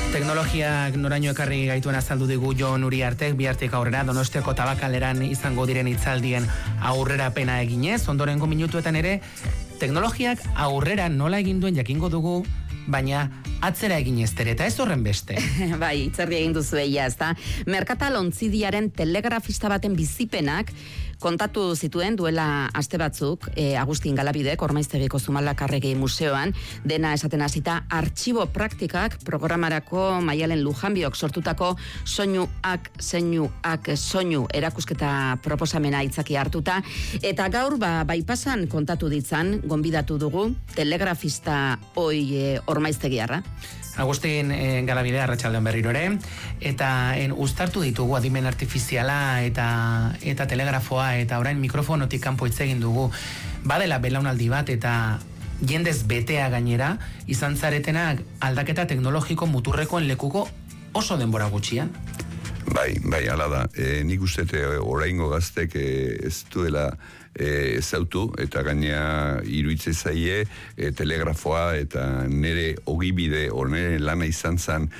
Teknologiak noraino ekarri gaituen azaldu digu Jon Uriartek, bihartik aurrera Donostiako Tabakaleran izango diren hitzaldien aurrerapena eginez, ondorengo minutuetan ere teknologiak aurrera nola egin duen jakingo dugu, baina atzera egin eztere, eta ez horren beste. Bai, itzerri egin duzu eia, ezta? Merkatal Ontzidiaren telegrafista baten bizipenak kontatu zituen duela aste batzuk, Agustin Galabidek, Ormaiztegiko Zumalakarregi Museoan, dena esaten hasita artxibo praktikak programarako Maialen Lujanbiok sortutako soinuak soinu erakusketa proposamena aitzaki hartuta, eta gaur baipasan kontatu ditzan, gonbidatu dugu, telegrafista Ormaiztegiarra. Agustin Galabide, arratsaldeon berriro ere, eta uztartu ditugu adimen artifiziala eta telegrafoa, eta orain mikrofonotik kanpo hitz egin dugu, badela belaunaldi bat, eta jendez betea gainera, izan zaretenak aldaketa teknologiko muturrekoen lekuko oso denbora gutxian. Bai, hala da. Nik uste oraingo gaztek ez duela ezautu, eta gaina iruitze zaie telegrafoa eta nire ogibide nire lana izan zen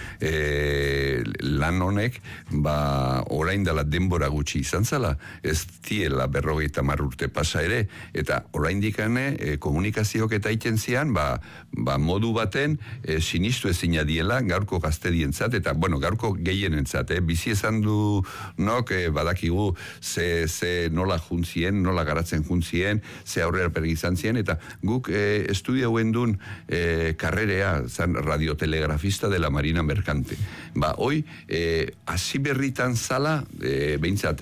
lan honek, orain dela denbora gutxi izan zala, ez diela 50 urte pasa ere, eta orain dikane komunikazioak eta iten zian, modu baten sinistu ezina diela gaurko gaztedientzat, eta gaurko gehienentzat, bizi esan du nok badakigu ze nola juntzien, nola garatzen juntzien, ze aurrera pergizan zien, eta guk estudia hauen duen karrerea zan radiotelegrafista de la Marina Mercante. Hoi, hasi berritan zala, behintzat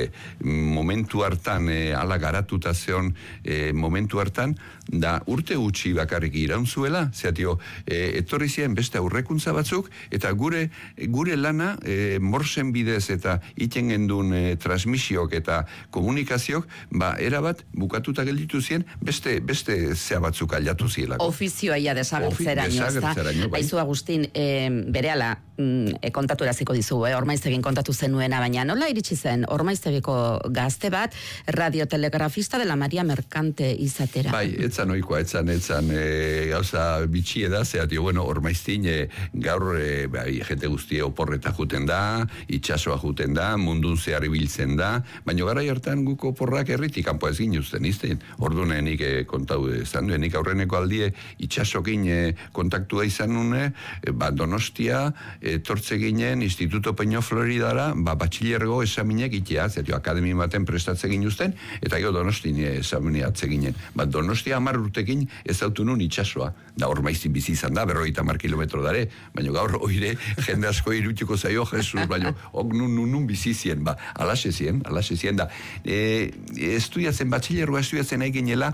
momentu hartan, ala garatuta zeon momentu hartan, da urte gutxi bakarrik iraunzuela, zeatio, etorri ziren beste aurrekuntza batzuk, eta gure lana morsen bidez eta iten gendun transmisiok eta komunikazioak, erabat bukatuta gelditu ziren, beste zea batzuk aldatu zielako. Ofizioa ia desagertzeraino, ezta? Aizu Agustin, berehala kontatu eraziko dizugu, Ormaiztegin kontatu zenuena, baina nola iritsi zen Ormaiztegiko gazte bat radiotelegrafista de la Maria Mercante izatera? Bai, etzan oikoa, etzan gauza bitxie da, zeatio, Ormaiztin gaur jente guztie oporreta juten da, itxasoa juten da, mundun zehar ibiltzen da, baina garai hartan guk oporrak herritik kanpo ez ginuzten, izten. Orduan nik kontau izan duen, nik aurreneko aldie itxasokin kontaktua izan nune, Donostia, tortze ginen Instituto Peño Floridara, batxilergo esaminek itea, zetio akademi baten prestatze ginuzten, eta gero Donostin esamineatze ginen. Donostia 10 urtekin ez autu nun itxasoa, da Ormaiztin bizi izan da, 50 kilometro dare, baina gaur oire jende asko irutuko zaio, Jesus, baina nun bizi zien, alaxe zien da. Estudiatzen, batxilergoa estudiatzen nahi ginela,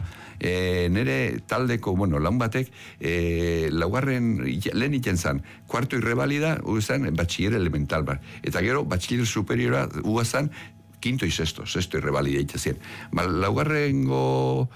nire taldeko, laun batek, laugarren lehen iten zan, kuarto irrebalida, zen batxiller elemental bat. Eta gero, batxiller superiora, zan, quinto y sexto irrebalida itazien. Laugarrengo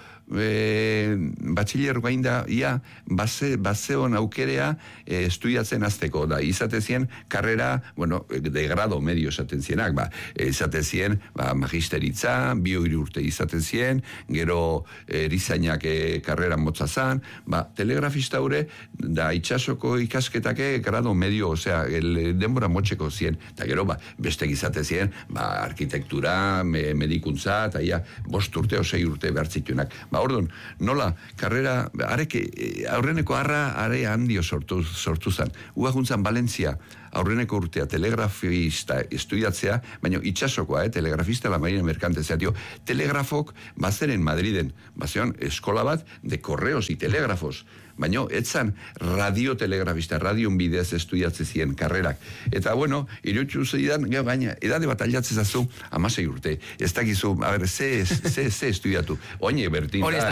batxilergoa inda, bazeon aukerea estudiatzen azteko, da, izatezien karrera, de grado medio esaten zienak, izatezien magisteritza, 2 urte izatezien, gero erizainak karrera motza zan, telegrafista hure, da itxasoko ikasketake grado medio, osea, denbora motxeko zien, eta gero, beste izatezien, arkitektura, medikuntza, eta 5 urte o 6 urte behartzitunak. Orduan, nola, karrera, aurreneko are handio sortu zan. Juntzan Valentzia, aurreneko urtea telegrafista estudiatzea, baina itxasokoa, telegrafista la Marina Mercante, zeatio, telegrafok bazeren Madriden, bazeon eskola bat de correos y telegrafos, baina etzan radiotelegrafista, radion bidez estudiatze zien karrerak. Eta, irutxu zeidan, baina, edade bat aldatzez azu, 16 urte. Ez dakizu, ze estudiatu. Oine, bertin. Hori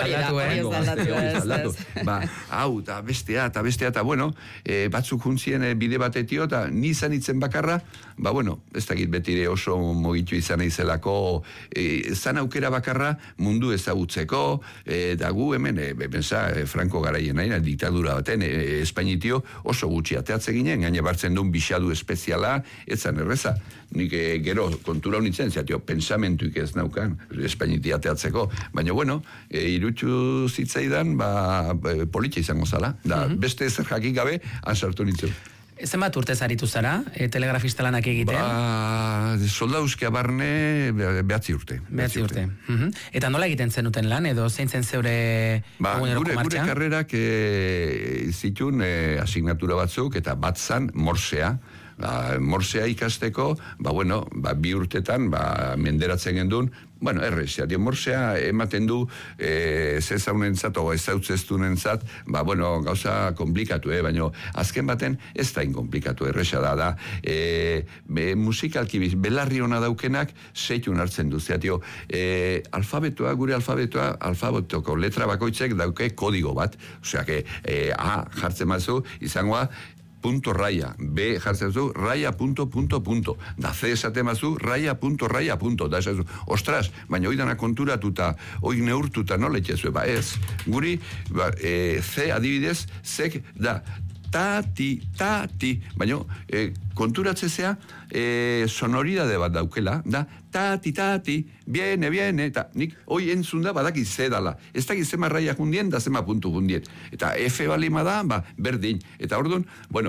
ez aldatu. Hau, eta bestea, eta batzuk juntzien bide batetio, eta ni izan itzen bakarra, ez dakit betire oso mogitu izan izelako, zan aukera bakarra mundu ezagutzeko, da gu hemen, Franco garaien nahi, diktadura baten, Espainitio oso gutxi ateatze ginen, gaine bartzen duen bixadu espeziala, etzan erreza. Nik gero kontura honitzen, zeatio, pensamentuik ez naukan, Espainitia ateatzeko, baina irutxu zitzaidan, politia izango zala, da, beste zer jakik gabe, han sartu nintzen. Zenbat urte zaritu zara, telegrafista lanak egiten? Soldauzkia barne, 9 urte. 9 urte. Eta nola egiten zenuten lan, edo zein zen zeure eguneroko martxa? Gure karrerak zitun asignatura batzuk, eta bat zan morsea. Morsea ikasteko, 2 urtetan, menderatzen gendun, errezia, morsea ematen du zezaunentzat, o ezautzeztunentzat, gauza komplikatu, baina azken baten ez da inkomplikatu, erreza da, musikalki belarri hona daukenak, seitun hartzen du, alfabetoa, gure alfabetoko letra bakoitzek dauke kodigo bat, osea, A jartzen bazu, izangoa, punto raya, B jartzen zu, raya, punto. Da C esaten bazu, raya, punto. Da esaten zu, ostras, baina oidana konturatuta, oi neurtuta, no leitzezu, ez. Guri, C adibidez, zek da, tati, baina konturatzezea sonoridade bat daukela, da, tati, viene, eta nik hoi entzun da badaki zedala. Ez da gizema raia jundien, da zema puntu jundien. Eta F balima da, berdin. Eta orduan,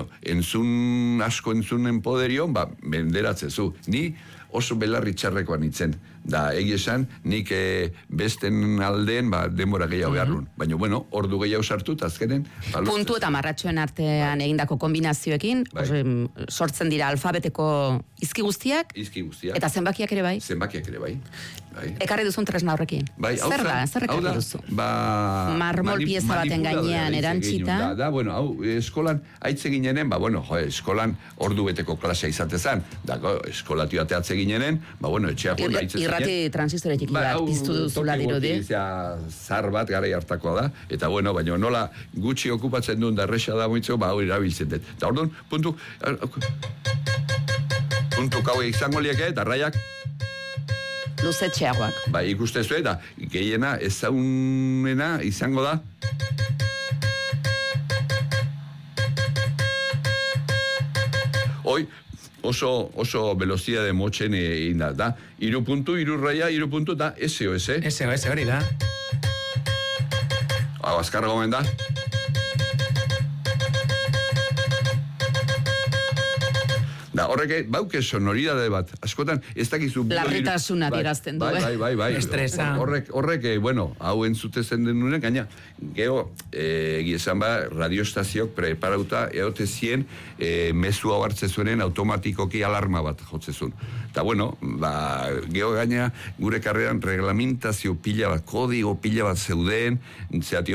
entzunen poderion, menderatzezu. Ni oso belarri txarrekoan itzen. Da, esan, nik besten aldeen, denbora gehiago beharrun. Baina, ordu gehiago sartu, azkenen... Puntu eta marratxoen artean egindako kombinazioekin, sortzen dira alfabeteko izki guztiak, eta zenbakiak ere bai? Zenbakiak ere bai. Ekarri duzun tresna horrekin. Zer ekarri duzu? Marmol pieza baten gainean erantzita. Eskolan haitze ginenen, eskolan ordu beteko klasea izatezan, eskolatu ateatze ginenen, etxeak hori haitze irrati transistoretik piztu duzula dirudi. Zar bat garai hartakoa da, eta baina nola gutxi okupatzen duen da erresa da moitzo, hori erabiltzen dut. Eta orduan, puntu kaue izango lieke, eta raiak luzetxeagoak. Ikustezu eta gehiena ezaunena izango da oso velocidade motzen egin da. 3 puntu, 3 raia, 3 puntu, da SOS. SOS hori da. Azkarra gomen da. Da, horrek, bauke sonoridade bat. Askotan, ez dakizu... Larritasuna dirazten du, Bai. Estresa. Horrek, hau entzutezen denunen, gaina, geho, esan radiostaziok preparauta, eote zien, mezu hau hartzezuenen automatikoki alarma bat jotzezun. Eta, geho gaina, gure karreran reglamentazio pila bat, kodigo pila bat zeuden, zeatio,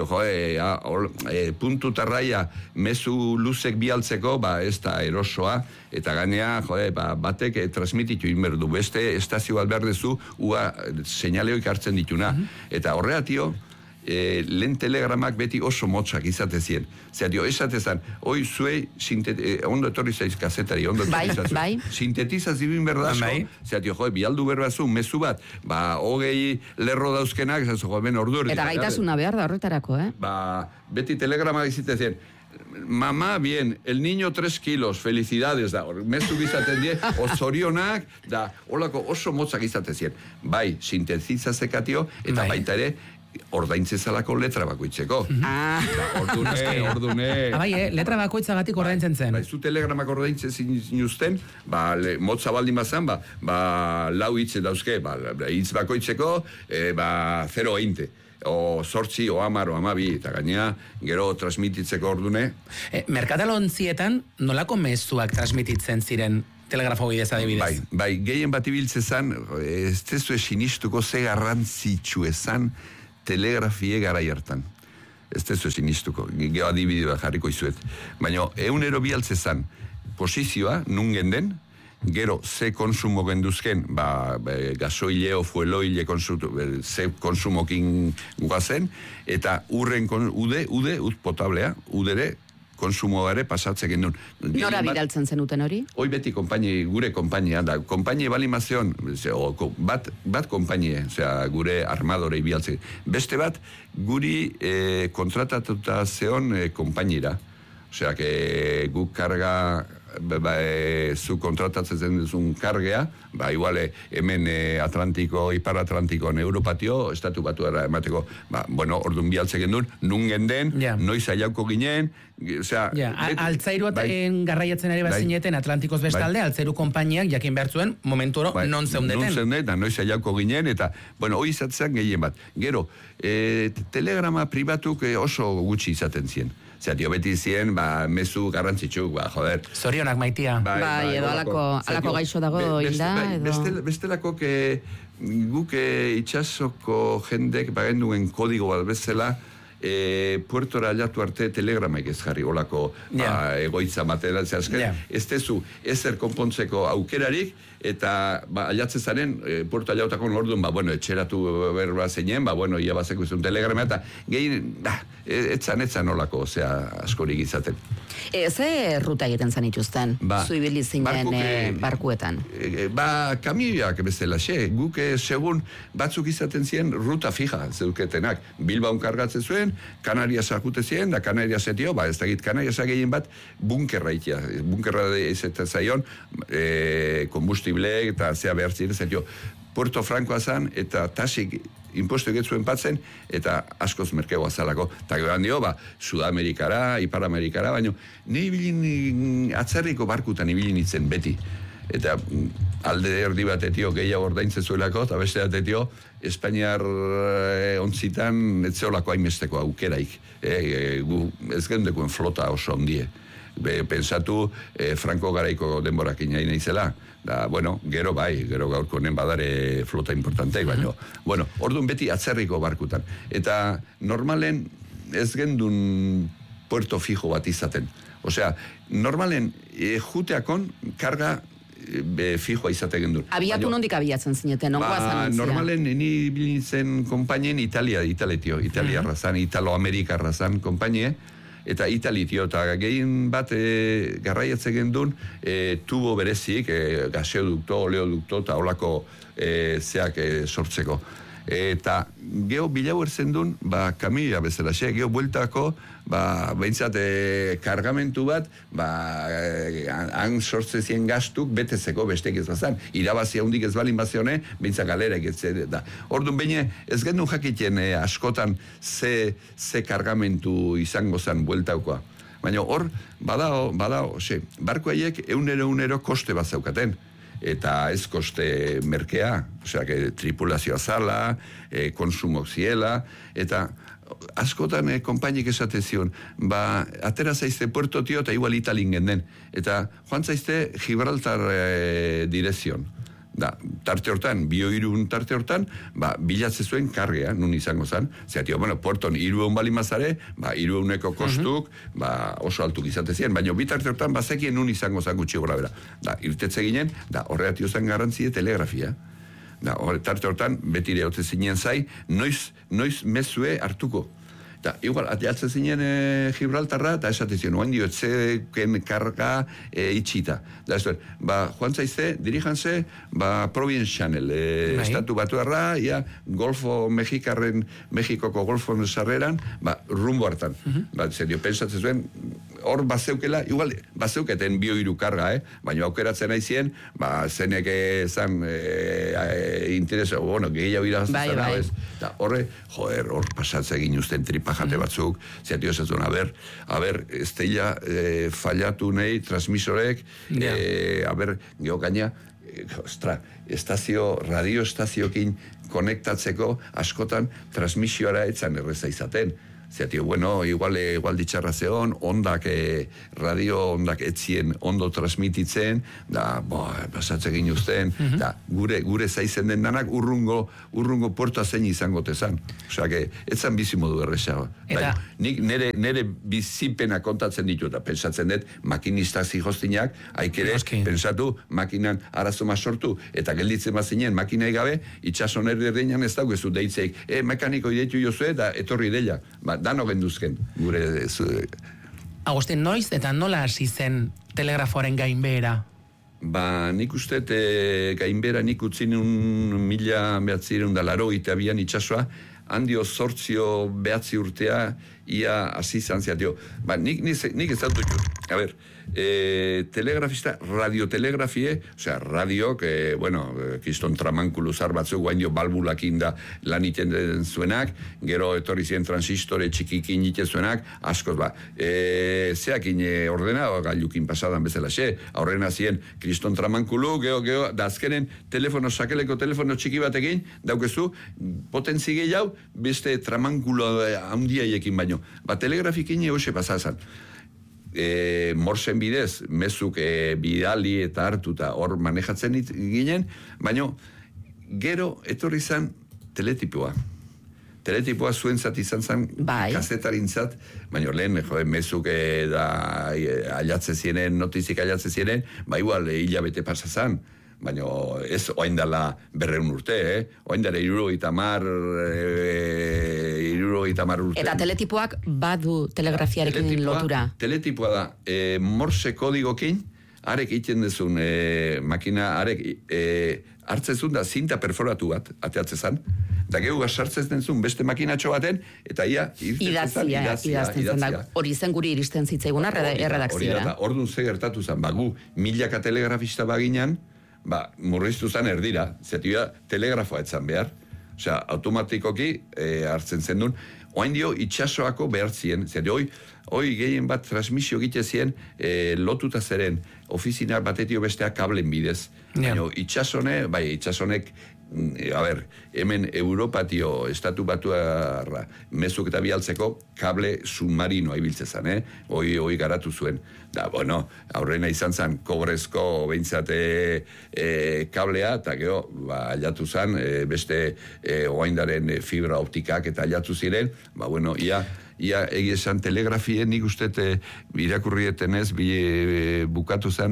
puntu tarraia mezu luzek bialtzeko, ez da erosoa, eta gainea, batek transmititu inberdu. Beste estazio bat behar dezu, ua seinaleoik hartzen dituna. Eta horreatio, lehen telegramak beti oso motzak izatezien. Zeratio, esatezan, hoi zuei, ondo etorri zaiz kazetari, ondo etorri zaiz. Sintetizazio bin berdasko, zeratio, bialdu berbazu, mezu bat, 20 lerro dauzkenak, ben ordu erdi. Eta gaitasuna behar da horretarako, beti telegramak izatezien, mamá, bien, el niño 3 kilos, felicidades, da, mezu gizaten die, osorionak, da, holako oso motzak izatezien. Sintetizazekatio, eta baita ere, ordaintzezalako letra bakoitzeko. Ordune... letra bakoitzagatik ordaintzen zen. Zu telegramak ordaintzen zinuzten, motza baldin bazan, lau hitz dauzke, hitz bakoitzeko, 0,20. O sortzi, o amar, o amabi, eta gainea, gero transmititzeko ordune. Merkatalontzieta nolako mezuak transmititzen ziren telegrafo bidez adibidez? Bai, gehien bat ibiltzezan, ez tezu sinistuko ze garrantzitsu ezan telegrafie garai hartan. Ez tezu sinistuko, geho adibidea jarriko izuet. Baina, eunero bialtzezan posizioa, nungen den, gero ze konsumo genduzken, gasoile o fueloile ze konsumokin guazen, eta urren ude potablea, udere konsumoa ere pasatzen gendun. Nora bidaltzen zenuten hori? Hoi beti gure kompainia, da, kompainia balimazion, bat kompainia, gure armadorei bialtzen. Beste bat, guri kontratatuta zeon kompainira. Osea, guk karga zu kontratatzen zen duzun kargea, igual hemen Ipar Atlantikoan Europatio, estatu batuara emateko, orduan bialtze gendun, nun genden, noiz aiauko ginen, altzairu garraiatzen ere bazineten Atlantikoz bestalde, altzairu konpainiak jakin behar zuen momentu oro non zeundeten. Non zeundeten, noiz aiauko ginen, eta, hori izatzen gehien bat. Gero, telegrama pribatuk oso gutxi izaten zien. Dio beti zien, mezu garrantzitsuk, joder. Zorionak maitia. Edo alako gaixo dago hilda, edo... Bestelako guk itxasoko jendek bagenduen kodigo bat bezala, puertora aldatu arte telegramaik ez jarri, olako egoitza matera, ez tezu ezer konpontzeko aukerarik, eta aldatzen zaren, puerto aldautako orduan, etxeratu berba zeinen, ia bazeko izun telegrama, eta gehin, etzan olako, askorik izaten. Ze ruta egiten zan ituzten, zuibili zinen barkuetan? Kamioak bezala, guk segun batzuk izaten ziren ruta fija zeuketenak. Bilbaun kargatzen zuen, Kanarias akute ziren, da Kanarias etio, ez dakit Kanarias gehien bat, bunkerra itia. Bunkerra izaten zaion, kombustible eta zea behar ziren, zetio, Puerto Francoa zan, eta tasik impostu egetzuen patzen, eta askoz merkegoa zalako. Eta gero handio, Sudamerikara, Ipar Amerikara, baina ni atzerriko barkutan ibilin itzen beti. Eta alde erdi bat etio gehiago ordaintzen zuelako, eta beste bat etio, Espainiar ontzitan etzeolako hainbesteko aukeraik. Ez gendekuen flota oso ondie. Pensatu Franco garaiko denborak inain izela. Gero gaurko nen badare flota importanteik, baina, orduan beti atzerriko barkutan. Eta normalen ez gendun puerto fijo bat izaten. Osea, normalen juteakon karga fijoa izate gendun. Abiatu nondik abiatzen zineten, ongoa zan zira? Normalen, ni bilintzen kompainien Italiarra zan, Italo-Amerikarra zan kompainie, eta Italitio, eta gehien bat garraiatzen gendun tubo berezik, gaseodukto, oleodukto, eta holako zeak sortzeko. Eta geho bilau erzen duen, kamila bezala, geho bueltako, behintzat kargamentu bat, han sortze zien gastuk, betezeko bestek ez bazan. Irabazia hundik ez balin bazione, behintzat galerek ez da. Orduan behin ez gendun jakiten askotan ze kargamentu izango zen bueltaukoa. Baina hor, badao, barko haiek eunero koste bat zaukaten. Eta ez koste merkea, osea, tripulazioa zala, konsumok ziela, eta askotan konpainik esate zion, atera zaizte Puerto Tio eta igual Italien genden, eta joan zaizte Gibraltar direkzion. Tarte hortan, bioirun tarte hortan, bilatze zuen kargea, nun izango zen. Zertio, puerton irueun balimazare, irueuneko kostuk, oso altuk izate ziren, baina bitarte hortan, bazekien nun izango zen gutxi gora bera. Irtetze ginen, horreatio zen garrantzia telegrafia. Tarte hortan, betire hotze zinen zai, noiz mezue hartuko. Igual, ateatzen zinen Gibraltarra, eta esate ziren, oain dio, etzeken karga itxita. Joan zaizte, dirijanze, Providence Channel, estatu batuarra, Golfo Mexikoko Golfo sarreran, rumbo hartan. Zerio, pensatzen zuen, hor bazeukela, igual, bazeuketen bioiru karga, baina aukeratzen aizien, zenek zan intereso, gehiago irazten ez. Horre, hor pasatzen egin usten tripajate batzuk, zeatio esatzen, ez teila fallatu nahi, transmisorek, geokaina, radioestaziokin konektatzeko askotan transmisioara etzan erreza izaten. Zeatio, igual ditxarra zeon, radio ondak etzien ondo transmititzen, pasatzen ginuzten, gure zaizen den danak urrungo puerta zein izango tezan. Osea, etzan bizimodu erresa. Nik nere bizipena kontatzen ditu, eta pensatzen dut, makinistak zihostinak, haikere, pensatu, makinan arazoma sortu, eta gelditzen bazinen, makinai gabe, itxason erdian ez daugezu deitzeik, mekaniko ideitu jozue, eta etorri deia. Dano genduzken, gure... Agustin, noiz eta nola hasi zen telegrafoaren gainbehera? Nik uste gainbehera nik utzin 1982 itxasoa, handio 8 urtea ia hasi izan zeatio. Nik ez dut jut. telegrafista, radiotelegrafie, osea, radio, kiston tramankulu zar batzuk, guaino balbulakin da lan iten zuenak, gero etorri ziren transistore txikikin iten zuenak, askoz zeakin ordena, gailukin pasadan bezala aurrena ziren kriston tramankulu, geho, da azkenen sakeleko telefono txiki batekin, daukezu, potentzi gehiago, beste tramankulo handiaiekin baino. Telegrafikin hoxe pasazan. Morsen bidez, mezuk bidali eta hartuta hor manejatzen ginen, baino gero etorri zan teletipoa. Teletipoa zuentzat izan zen kazetarintzat, baina lehen mezuk ailatze ziren, notizik ailatze ziren, igual hilabete pasa zan, baina ez oaindala 200 urte, oaindala 70 urte. Eta teletipoak badu telegrafiarekin lotura? Teletipoa da, morse kodigokin, arek iten dezun makina, arek hartzezun da zinta perforatu bat, ateatzezan, da gehu sartzen denzun beste makinatxo baten, eta ia idazten da. Hori zen guri iristen zitzaiguna erredakzioa. Orduan ze gertatu zen, gu milaka telegrafista baginan, murriztu zen erdira, zetia telegrafoa etzan behar, osea, automatikoki hartzen zen duen, oain dio itxasoako behar zien, zeti hoi gehien bat transmisio gite zien lotuta zeren ofizinar batetio bestea kablen bidez. Baina itxasonek, hemen Europatio estatu batuarra mezuk eta bialtzeko kable submarinoa ibiltzezan, hoi garatu zuen. Da, aurrena izan zen kobrezko behintzate kablea, eta geho, aliatu zen, beste oaindaren fibra optikak eta aliatu ziren, ia egizan telegrafien nik uste irakurrieten ez bukatu zen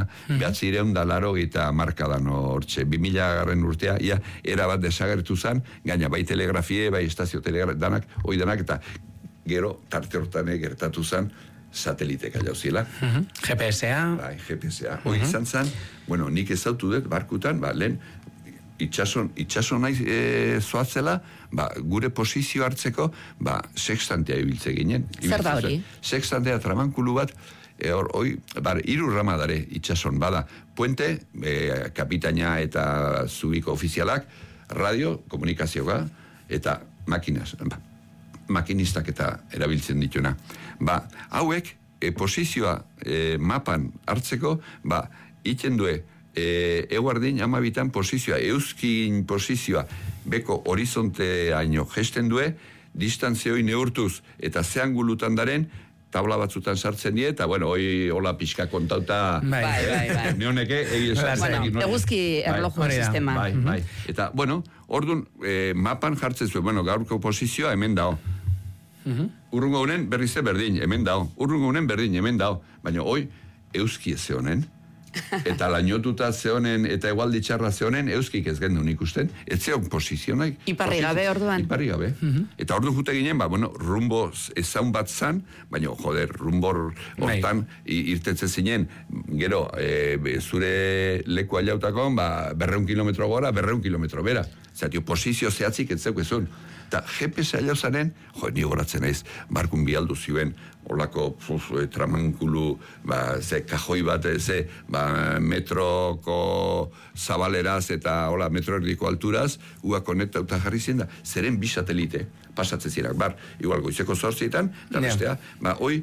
1980 eta markadan hortxe, 2000 urtea, ia erabat desagertu zen, gaina bai telegrafie, bai estazio telegrafie, hoi danak, eta gero tarte hortan gertatu zen sateliteka jauzila. GPS-a? Bai, GPS-a. Hoi izan zen, nik ezautu dut, barkutan, lehen, itxaso naiz zoatzela, gure posizio hartzeko, sextantea ibiltze ginen. Zer da hori? Sextantea tramankulu bat, hiru rama dare itxason, puente, kapitaina eta zubiko ofizialak, radio, komunikazioa, eta makinistak eta erabiltzen dituna. Hauek, posizioa mapan hartzeko, iten due, eguardin amabitan posizioa, euskin posizioa, beko horizonteaino gesten due, distantzioi neurtuz eta zeangulutan daren, tabla batzutan sartzen die, eta hoi hola pixka kontauta neoneke eguzki erloju sistema. Eta, orduan, mapan jartzen zuen, gaurko posizioa hemen dao. Urrungo honen berrize berdin, hemen dao. Urrungo honen berdin, hemen dao. Baina hoi, euski ez honen, eta lainotuta zehonen, eta egualdi txarra zehonen, euskik ez gendu nik usten, ez zeon posizionak. Iparri gabe orduan. Iparri gabe. Eta ordu jute ginen, rumbo ezaun bat zan, baina, rumbor hortan irtetze zinen, gero, zure leku aliautakon, 200 kilometro gora, 200 kilometro bera. Zatio, posizio zehatzik ez zeukezun. Eta GPS aliauzaren, ni horatzen naiz, barkun bialdu zioen, holako tramankulu, kajoi bat, metroko zabaleraz eta metro erdiko alturaz, ua konektauta jarri zien da, zeren bi satelite, pasatzen zirak, igual goizeko 8:00, eta bestea, hoi,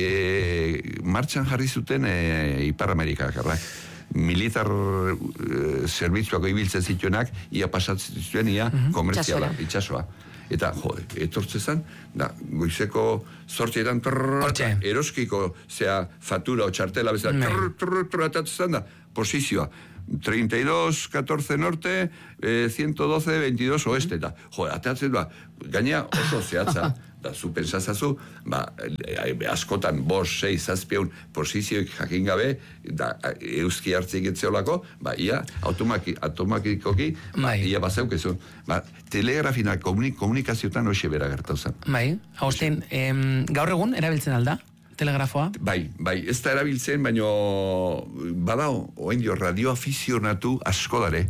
martxan jarri zuten Ipar Amerikakarrak. Militar zerbitzuako ibiltzen zituenak, ia pasatzen zituen, ia komertziala, itxasoa. Eta, etortzezan, goizeko 8:00, eroskiko, fatura o txartela bezala, atatzezan da, posizioa, 32, 14 norte, 112, 22 oeste, eta, atatzen da, gaina oso zehatza, da, zu pensazazu, askotan, 5, 6, 7 posizioik jakin gabe, da, euski hartzik etzeolako, ia, automatikoki, ia bazeukezun. Telegrafina komunikazioetan hoxe bera gertauzan. Agustin, gaur egun erabiltzen alda? Telegrafoa? Bai, ez da erabiltzen, baino badao, oen dio, radioafizionatu asko dare.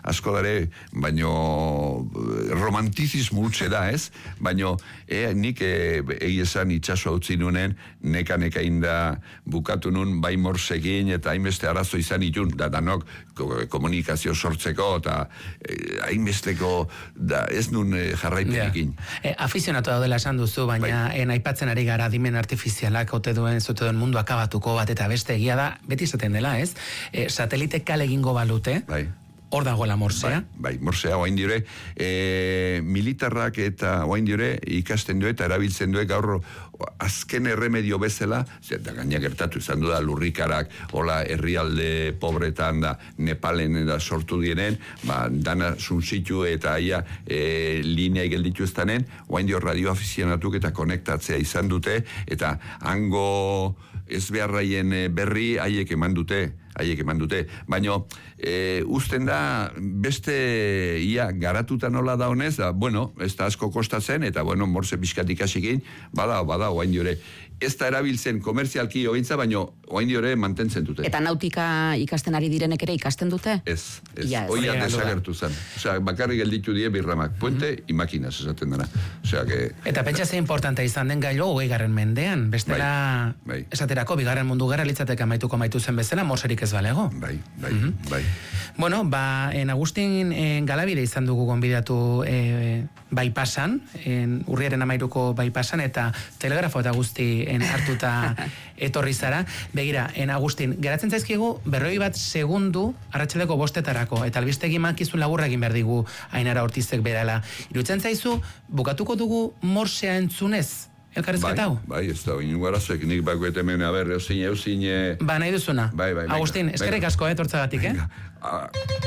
asko dare, baino romantizismo utxe da, ez? Baino, nik esan itxaso utzi nunen, neka inda bukatu nun bai morsegin eta hainbeste arazo izan itun, da danok komunikazio sortzeko, eta hainbesteko, da ez nun jarraipenekin. Afizionatu daudela esan duzu, baina aipatzen ari gara adimen artifizialak ote duen mundu akabatuko bat eta beste egia da, beti izaten dela, ez? Satelite kale egingo balute, hor dagoela morsea. Bai, morsea, oain dire, militarrak eta oain dire, ikasten du eta erabiltzen du gaur azken erremedio bezala, eta gaina gertatu izan du da lurrikarak, hola herrialde pobretan da, Nepalen da sortu diren, dana suntsitu eta aia linea gelditu ez danen, oain dio radioafizionatuk eta konektatzea izan dute, eta hango ez beharraien berri haiek eman dute, baina usten da beste ia garatuta nola da honez, bueno, ez da asko kostatzen, eta bueno, morse pixkat ikasikin, bada, oain diore. Ez da erabiltzen komerzialki ointza, baina oain diore mantentzen dute. Eta nautika ikasten ari direnek ere ikasten dute? Ez. Oian desagertu zen. Osea, bakarrik gelditu die birramak. Puente y máquinas esaten dena. Osea, que... Eta pentsa ze importante izan den gailu 20. mendean. Bestela, esaterako, 2. mundu gerra litzateke amaitu zen bezala, morserik ez balego. Bai. Bueno, Agustin Galabide izan dugu gonbidatu baipasan, urriaren 13ko baipasan, eta telegrafo eta guzti hartuta etorri zara. Begira, Agustin, geratzen zaizkigu 41 segundu arratsaldeko 5:00 eta albistegi mankizun laburra egin behar digu Ainara Ortizek berala. Irutzen zaizu, bukatuko dugu morsea entzunez? Elkarrizketa hau? Bai, ez da, inungo arazoek nik bakoet hemen, euzin... Nahi duzuna. Bai. Agustin, eskerrik asko, tortzagatik,